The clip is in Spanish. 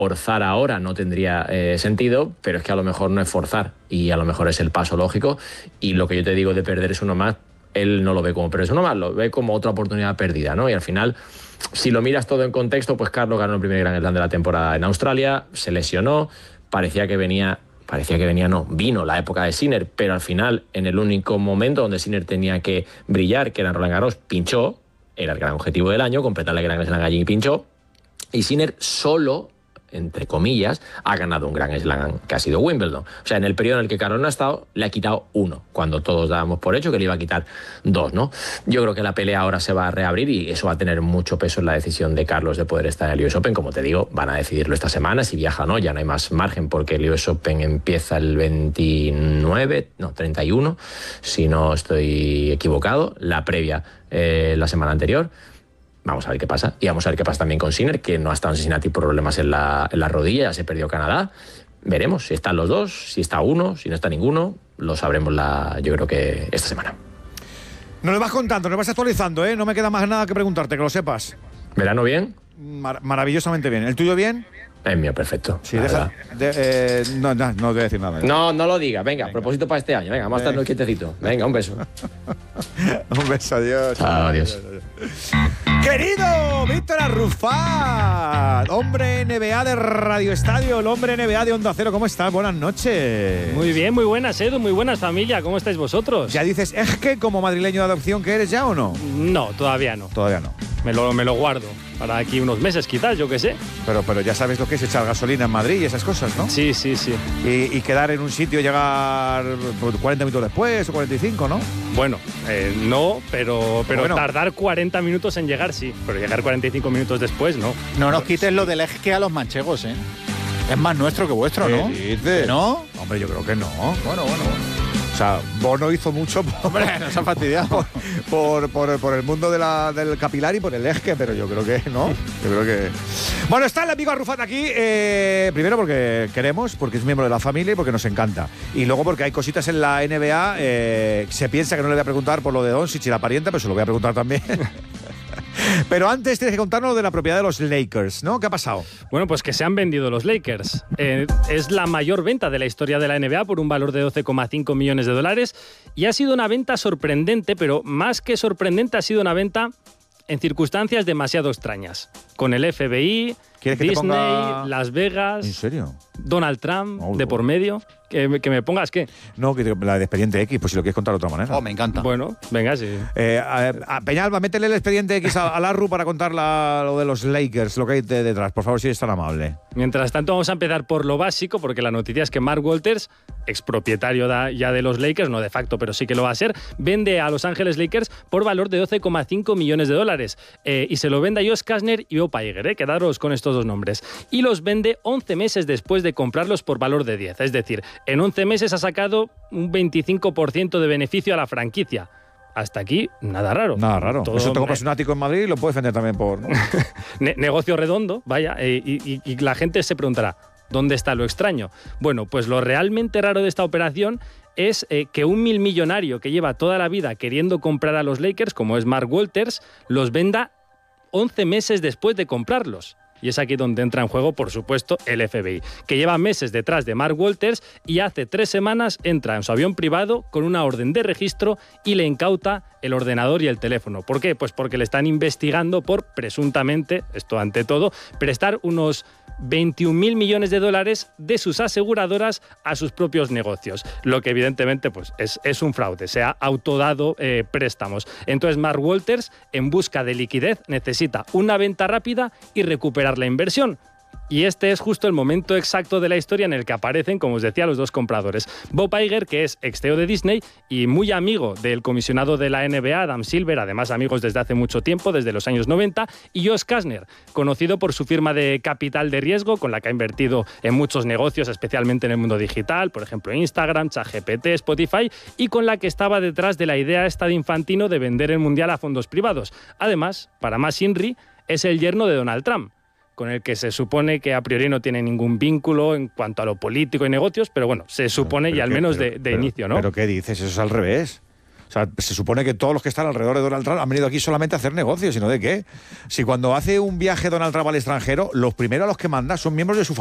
forzar ahora no tendría sentido, pero es que a lo mejor no es forzar y a lo mejor es el paso lógico, y lo que yo te digo de perder es uno más, él no lo ve como perder es uno más, lo ve como otra oportunidad perdida, ¿no? Y al final, si lo miras todo en contexto, pues Carlos ganó el primer Grand Slam de la temporada en Australia, se lesionó, vino la época de Sinner, pero al final, en el único momento donde Sinner tenía que brillar, que era en Roland Garros, pinchó, era el gran objetivo del año, completar el Grand Slam allí y pinchó, y Sinner solo, entre comillas, ha ganado un Grand Slam que ha sido Wimbledon. O sea, en el periodo en el que Carlos no ha estado, le ha quitado 1, cuando todos dábamos por hecho que le iba a quitar 2, ¿no? Yo creo que la pelea ahora se va a reabrir y eso va a tener mucho peso en la decisión de Carlos de poder estar en el US Open. Como te digo, van a decidirlo esta semana, si viaja o no, ya no hay más margen porque el US Open empieza el 31, si no estoy equivocado, la previa la semana anterior. Vamos a ver qué pasa. Y vamos a ver qué pasa también con Sinner, que no ha estado en Cincinnati por problemas en la rodilla, ya se perdió Canadá. Veremos si están los dos, si está uno, si no está ninguno. Lo sabremos yo creo que esta semana. Nos lo vas contando, nos vas actualizando, ¿eh? No me queda más nada que preguntarte, que lo sepas. ¿Verano bien? Maravillosamente bien. ¿El tuyo bien? Es mío, perfecto. Sí, no te voy a decir nada. No lo diga. Venga, propósito para este año. Venga, vamos a estarnos quietecito. Venga, un beso. Un beso, adiós. Chao, adiós. Querido Víctor Arrufat, hombre NBA de Radio Estadio, el hombre NBA de Onda Cero, ¿cómo estás? Buenas noches. Muy bien, muy buenas, Edu, muy buenas, familia. ¿Cómo estáis vosotros? ¿Ya dices es que como madrileño de adopción que eres ya o no? No, todavía no. Todavía no. Me lo guardo para aquí unos meses, quizás, yo qué sé. Pero ya sabes lo que es echar gasolina en Madrid y esas cosas, ¿no? Sí. Y quedar en un sitio, llegar 40 minutos después o 45, ¿no? Bueno, no, pero bueno, tardar 40 minutos en llegar, sí. Pero llegar 45 minutos después, no. No nos quites lo del eje a los manchegos, ¿eh? Es más nuestro que vuestro, ¿no? ¿Dices? ¿No? Hombre, yo creo que no. Bueno. O sea, Bono hizo mucho Hombre, nos ha fastidiado. por el mundo del capilar y por el eje, pero yo creo que no. Yo creo que... Bueno, está el amigo Arrufat aquí, primero porque queremos, porque es miembro de la familia y porque nos encanta. Y luego porque hay cositas en la NBA, se piensa que no le voy a preguntar por lo de Doncic y la parienta, pero se lo voy a preguntar también. Pero antes tienes que contarnos de la propiedad de los Lakers, ¿no? ¿Qué ha pasado? Bueno, pues que se han vendido los Lakers. Es la mayor venta de la historia de la NBA por un valor de $12,5 millones y ha sido una venta sorprendente, pero más que sorprendente ha sido una venta en circunstancias demasiado extrañas. Con el FBI, Disney, Las Vegas... ¿En serio? Donald Trump de por medio. ¿Que me pongas qué? No, que la de Expediente X, pues si lo quieres contar de otra manera. Oh, me encanta. Bueno, venga, sí. A Peñalba, métele el Expediente X a Larru para contar lo de los Lakers, lo que hay detrás. Por favor, si eres tan amable. Mientras tanto, vamos a empezar por lo básico, porque la noticia es que Mark Walters, expropietario ya de los Lakers, no de facto, pero sí que lo va a ser, vende a Los Ángeles Lakers por valor de $12,5 millones. Y se lo vende a Josh Kastner y Bob Iger, quedaros con estos dos nombres. Y los vende 11 meses después de comprarlos por valor de 10. Es decir, en 11 meses ha sacado un 25% de beneficio a la franquicia. Hasta aquí, nada raro. Nada raro. Todo, eso te compras un ático en Madrid y lo puedes vender también por... ¿no? Negocio redondo, vaya. Y la gente se preguntará, ¿dónde está lo extraño? Bueno, pues lo realmente raro de esta operación es que un millonario que lleva toda la vida queriendo comprar a los Lakers, como es Mark Walters, los venda 11 meses después de comprarlos. Y es aquí donde entra en juego, por supuesto, el FBI, que lleva meses detrás de Mark Walters y hace 3 semanas entra en su avión privado con una orden de registro y le incauta el ordenador y el teléfono. ¿Por qué? Pues porque le están investigando por, presuntamente, esto ante todo, prestar unos $21.000 millones de sus aseguradoras a sus propios negocios, lo que evidentemente pues, es un fraude, se ha autodado préstamos. Entonces Mark Walters, en busca de liquidez, necesita una venta rápida y recuperar la inversión. Y este es justo el momento exacto de la historia en el que aparecen, como os decía, los dos compradores. Bob Iger, que es ex CEO de Disney y muy amigo del comisionado de la NBA, Adam Silver, además amigos desde hace mucho tiempo, desde los años 90, y Josh Kastner, conocido por su firma de capital de riesgo, con la que ha invertido en muchos negocios, especialmente en el mundo digital, por ejemplo Instagram, ChatGPT, Spotify, y con la que estaba detrás de la idea esta de Infantino de vender el Mundial a fondos privados. Además, para más Inri, es el yerno de Donald Trump, con el que se supone que a priori no tiene ningún vínculo en cuanto a lo político y negocios, pero bueno, se supone y al menos de inicio, ¿no? ¿Pero qué dices? Eso es al revés. O O sea, se supone que todos los que están alrededor de Donald Trump han venido aquí solamente a hacer negocios, sino de qué. Si cuando hace un viaje Donald Trump al extranjero, los primeros a los que manda son miembros de su